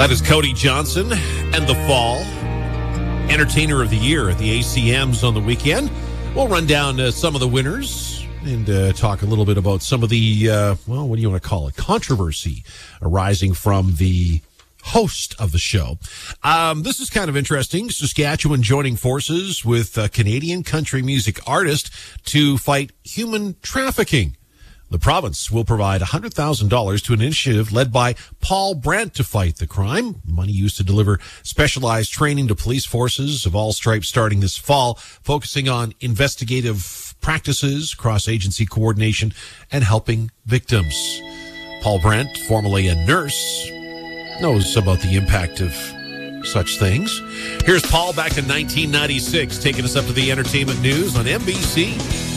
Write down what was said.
That is Cody Johnson and The Fall, Entertainer of the Year at the ACMs on the weekend. We'll run down some of the winners and talk a little bit about some of the, what do you want to call it, controversy arising from the host of the show. This is kind of interesting. Saskatchewan joining forces with a Canadian country music artist to fight human trafficking. The province will provide $100,000 to an initiative led by Paul Brandt to fight the crime. Money used to deliver specialized training to police forces of all stripes starting this fall, focusing on investigative practices, cross-agency coordination, and helping victims. Paul Brandt, formerly a nurse, knows about the impact of such things. Here's Paul back in 1996, taking us up to the entertainment news on NBC.